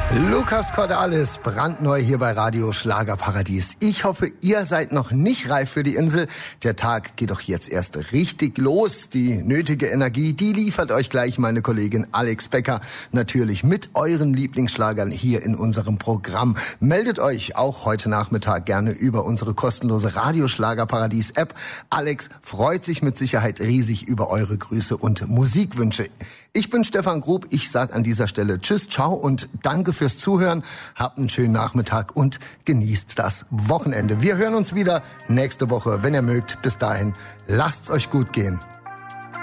Lucas Cordalis, brandneu hier bei Radio Schlagerparadies. Ich hoffe, ihr seid noch nicht reif für die Insel. Der Tag geht doch jetzt erst richtig los. Die nötige Energie, die liefert euch gleich meine Kollegin Alex Becker. Natürlich mit euren Lieblingsschlagern hier in unserem Programm. Meldet euch auch heute Nachmittag gerne über unsere kostenlose Radio Schlagerparadies App. Alex freut sich mit Sicherheit riesig über eure Grüße und Musikwünsche. Ich bin Stefan Grub. Ich sag an dieser Stelle Tschüss, ciao und danke fürs Zuhören. Habt einen schönen Nachmittag und genießt das Wochenende. Wir hören uns wieder nächste Woche, wenn ihr mögt. Bis dahin, lasst's euch gut gehen.